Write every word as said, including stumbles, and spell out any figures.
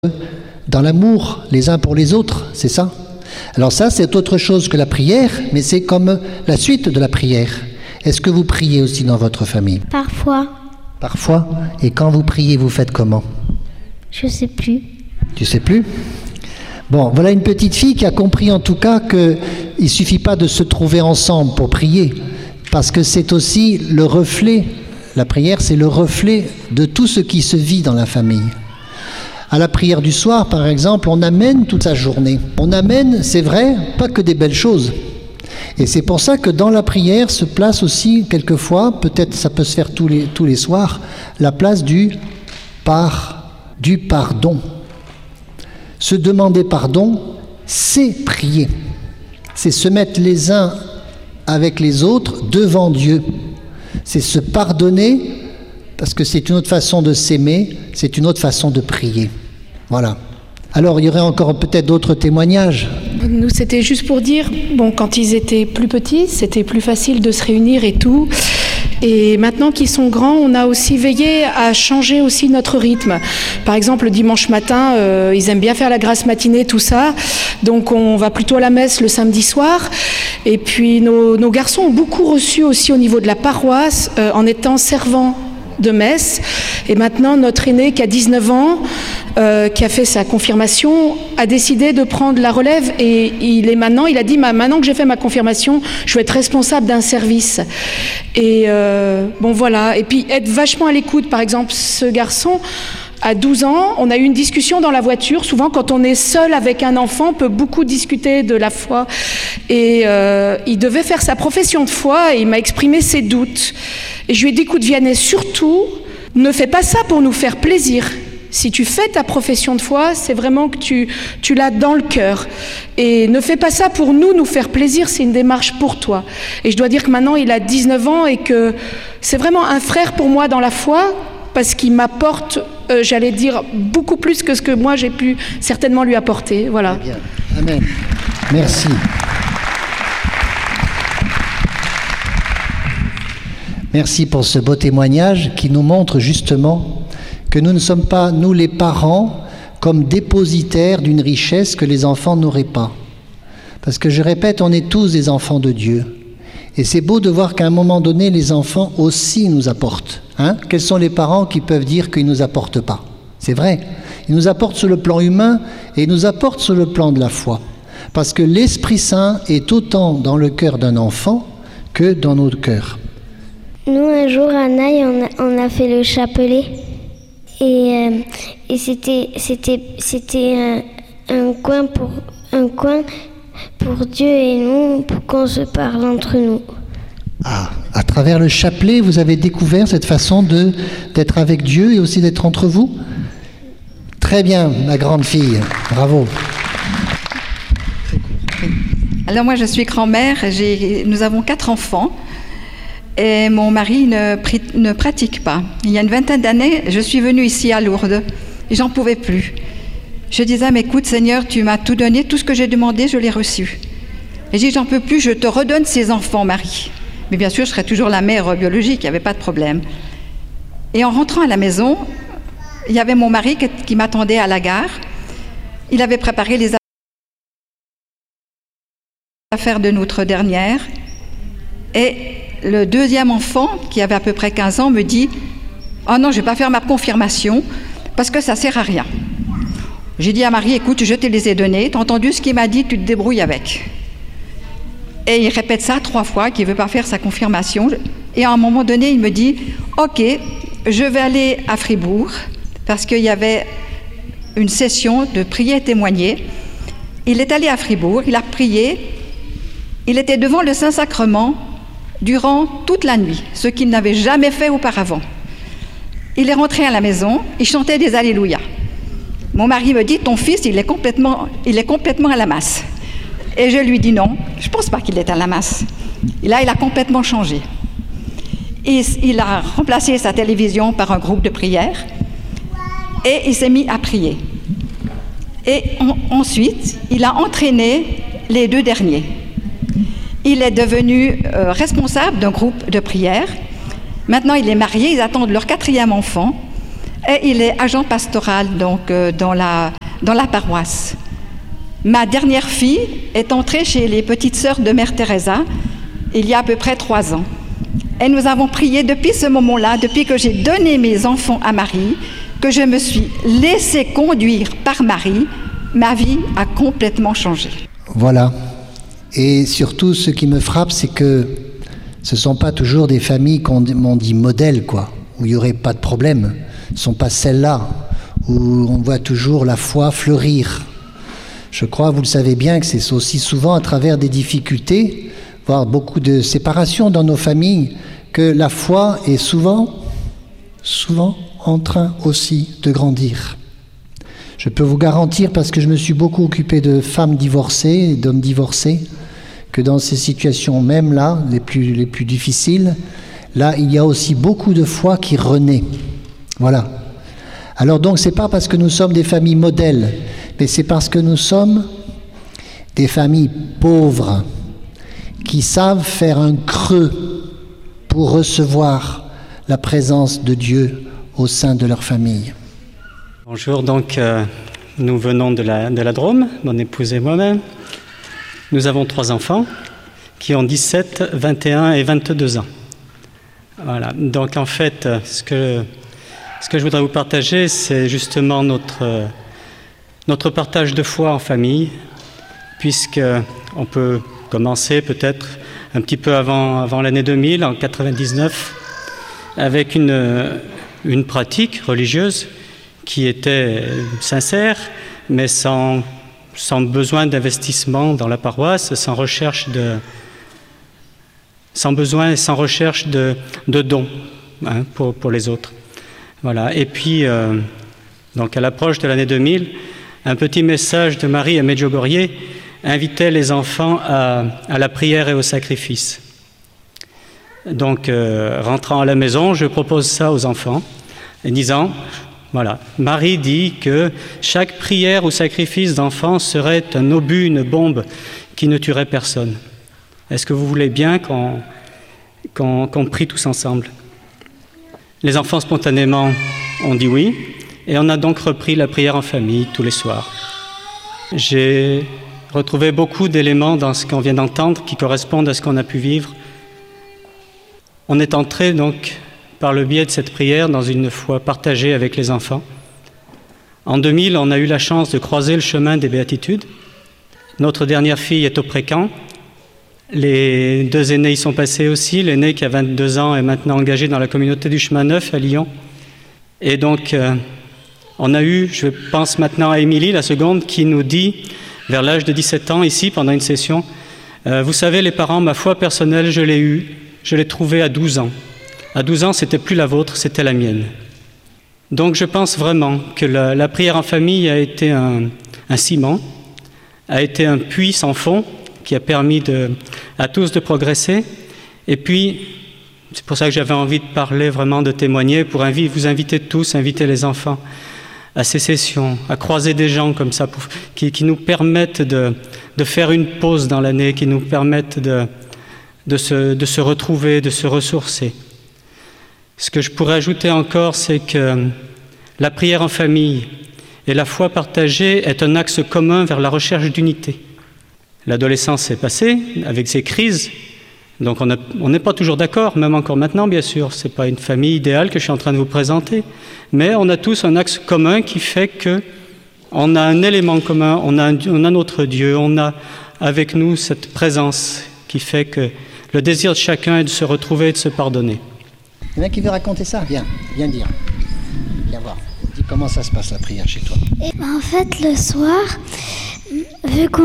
dans l'amour les uns pour les autres, c'est ça? Alors ça, c'est autre chose que la prière, mais c'est comme la suite de la prière. Est-ce que vous priez aussi dans votre famille? Parfois. Parfois? Et quand vous priez, vous faites comment? Je sais plus. Tu sais plus? Bon, voilà une petite fille qui a compris en tout cas qu'il ne suffit pas de se trouver ensemble pour prier, parce que c'est aussi le reflet, la prière c'est le reflet de tout ce qui se vit dans la famille. À la prière du soir, par exemple, on amène toute sa journée. On amène, c'est vrai, pas que des belles choses. Et c'est pour ça que dans la prière se place aussi, quelquefois, peut-être ça peut se faire tous les, tous les soirs, la place du, par, du pardon. Se demander pardon, c'est prier. C'est se mettre les uns avec les autres devant Dieu. C'est se pardonner, parce que c'est une autre façon de s'aimer, c'est une autre façon de prier. Voilà. Alors, il y aurait encore peut-être d'autres témoignages. Nous, c'était juste pour dire, bon, quand ils étaient plus petits, c'était plus facile de se réunir et tout. Et maintenant qu'ils sont grands, on a aussi veillé à changer aussi notre rythme. Par exemple, le dimanche matin, euh, ils aiment bien faire la grasse matinée, tout ça. Donc, on va plutôt à la messe le samedi soir. Et puis, nos, nos garçons ont beaucoup reçu aussi au niveau de la paroisse, euh, en étant servants de messe. Et maintenant, notre aîné qui a dix-neuf ans, euh, qui a fait sa confirmation, a décidé de prendre la relève et il est maintenant, il a dit, maintenant que j'ai fait ma confirmation, je vais être responsable d'un service. Et euh, bon voilà, et puis être vachement à l'écoute. Par exemple, ce garçon, à douze ans, on a eu une discussion dans la voiture. Souvent, quand on est seul avec un enfant, on peut beaucoup discuter de la foi. Et euh, il devait faire sa profession de foi et il m'a exprimé ses doutes. Et je lui ai dit, écoute, Vianney, surtout, ne fais pas ça pour nous faire plaisir. Si tu fais ta profession de foi, c'est vraiment que tu, tu l'as dans le cœur. Et ne fais pas ça pour nous, nous faire plaisir, c'est une démarche pour toi. Et je dois dire que maintenant, il a dix-neuf ans et que c'est vraiment un frère pour moi dans la foi, parce qu'il m'apporte, euh, j'allais dire, beaucoup plus que ce que moi j'ai pu certainement lui apporter. Voilà. Très bien. Amen. Merci. Merci pour ce beau témoignage qui nous montre justement que nous ne sommes pas, nous les parents, comme dépositaires d'une richesse que les enfants n'auraient pas. Parce que je répète, on est tous des enfants de Dieu. Et c'est beau de voir qu'à un moment donné, les enfants aussi nous apportent. Hein? Quels sont les parents qui peuvent dire qu'ils ne nous apportent pas? C'est vrai. Ils nous apportent sur le plan humain et ils nous apportent sur le plan de la foi. Parce que l'Esprit Saint est autant dans le cœur d'un enfant que dans notre cœur. Nous, un jour, à Naï, on a, on a fait le chapelet. Et, euh, et c'était, c'était, c'était un, un, coin pour, un coin pour Dieu et nous, pour qu'on se parle entre nous. Ah, à travers le chapelet, vous avez découvert cette façon de, d'être avec Dieu et aussi d'être entre vous? Très bien, ma grande fille. Bravo. Alors moi, je suis grand-mère. J'ai, nous avons quatre enfants. Et mon mari ne, ne pratique pas. Il y a une vingtaine d'années, je suis venue ici à Lourdes et j'en pouvais plus. Je disais, mais écoute Seigneur, tu m'as tout donné, tout ce que j'ai demandé, je l'ai reçu. Et j'ai dit, j'en peux plus, je te redonne ces enfants, Marie. Mais bien sûr, je serais toujours la mère biologique, il n'y avait pas de problème. Et en rentrant à la maison, il y avait mon mari qui, qui m'attendait à la gare. Il avait préparé les affaires de notre dernière. Et le deuxième enfant, qui avait à peu près quinze ans, me dit « Oh non, je ne vais pas faire ma confirmation parce que ça ne sert à rien. » J'ai dit à Marie « Écoute, je te les ai donnés, tu as entendu ce qu'il m'a dit, tu te débrouilles avec. » Et il répète ça trois fois, qu'il ne veut pas faire sa confirmation. Et à un moment donné, il me dit « Ok, je vais aller à Fribourg parce qu'il y avait une session de prier et témoigner. » Il est allé à Fribourg, il a prié, il était devant le Saint-Sacrement durant toute la nuit, ce qu'il n'avait jamais fait auparavant. Il est rentré à la maison, il chantait des Alléluia. Mon mari me dit, ton fils, il est complètement, il est complètement à la masse. Et je lui dis non, je ne pense pas qu'il est à la masse. Et là, il a complètement changé. Et il a remplacé sa télévision par un groupe de prière et il s'est mis à prier. Et en, ensuite, il a entraîné les deux derniers. Il est devenu euh, responsable d'un groupe de prière. Maintenant, il est marié, ils attendent leur quatrième enfant. et il est agent pastoral donc, euh, dans, la, dans la paroisse. Ma dernière fille est entrée chez les petites sœurs de Mère Teresa il y a à peu près trois ans. Et nous avons prié depuis ce moment-là, depuis que j'ai donné mes enfants à Marie, que je me suis laissée conduire par Marie, ma vie a complètement changé. Voilà. Et surtout, ce qui me frappe, c'est que ce ne sont pas toujours des familles qu'on m'ont dit modèles, quoi, où il n'y aurait pas de problème. Ce ne sont pas celles-là où on voit toujours la foi fleurir. Je crois, vous le savez bien, que c'est aussi souvent à travers des difficultés, voire beaucoup de séparations dans nos familles, que la foi est souvent, souvent en train aussi de grandir. Je peux vous garantir, parce que je me suis beaucoup occupé de femmes divorcées, d'hommes divorcés, que dans ces situations même là, les plus, les plus difficiles, là, il y a aussi beaucoup de foi qui renaît. Voilà. Alors donc, c'est pas parce que nous sommes des familles modèles, mais c'est parce que nous sommes des familles pauvres, qui savent faire un creux pour recevoir la présence de Dieu au sein de leur famille. Bonjour, donc euh, nous venons de la, de la Drôme, mon épouse et moi-même. Nous avons trois enfants qui ont dix-sept, vingt et un et vingt-deux ans. Voilà, donc en fait, ce que, ce que je voudrais vous partager, c'est justement notre, notre partage de foi en famille, puisqu'on peut commencer peut-être un petit peu avant, avant l'année deux mille, en quatre-vingt-dix-neuf, avec une, une pratique religieuse qui était sincère, mais sans, sans besoin d'investissement dans la paroisse, sans recherche de, sans besoin et sans recherche de, de dons hein, pour, pour les autres. Voilà. Et puis, euh, donc à l'approche de l'année deux mille, un petit message de Marie à Medjugorje invitait les enfants à, à la prière et au sacrifice. Donc, euh, rentrant à la maison, je propose ça aux enfants, en disant, voilà, Marie dit que chaque prière ou sacrifice d'enfant serait un obus, une bombe qui ne tuerait personne. Est-ce que vous voulez bien qu'on, qu'on, qu'on prie tous ensemble? Les enfants spontanément ont dit oui, et on a donc repris la prière en famille tous les soirs. J'ai retrouvé beaucoup d'éléments dans ce qu'on vient d'entendre qui correspondent à ce qu'on a pu vivre. On est entré donc par le biais de cette prière dans une foi partagée avec les enfants. En deux mille, on a eu la chance de croiser le chemin des béatitudes. Notre dernière fille est au précamp. Les deux aînés y sont passés aussi. L'aîné qui a vingt-deux ans est maintenant engagé dans la communauté du Chemin Neuf à Lyon. Et donc, euh, on a eu, je pense maintenant à Émilie, la seconde, qui nous dit, vers l'âge de dix-sept ans, ici, pendant une session, euh, « Vous savez, les parents, ma foi personnelle, je l'ai eue, je l'ai trouvée à douze ans. À douze ans, c'était plus la vôtre, c'était la mienne. » Donc, je pense vraiment que la, la prière en famille a été un, un ciment, a été un puits sans fond, qui a permis de, à tous de progresser. Et puis, c'est pour ça que j'avais envie de parler, vraiment de témoigner, pour invi- vous inviter tous, inviter les enfants à ces sessions, à croiser des gens comme ça, pour, qui, qui nous permettent de, de faire une pause dans l'année, qui nous permettent de, de, se, de se retrouver, de se ressourcer. Ce que je pourrais ajouter encore, c'est que la prière en famille et la foi partagée est un axe commun vers la recherche d'unité. L'adolescence est passée avec ses crises, donc on n'est pas toujours d'accord, même encore maintenant bien sûr, ce n'est pas une famille idéale que je suis en train de vous présenter, mais on a tous un axe commun qui fait qu'on a un élément commun, on a, un, on a notre Dieu, on a avec nous cette présence qui fait que le désir de chacun est de se retrouver et de se pardonner. Il y en a qui veut raconter ça? Viens, viens dire. Viens voir. Dis comment ça se passe la prière chez toi. Et ben en fait, le soir, vu qu'on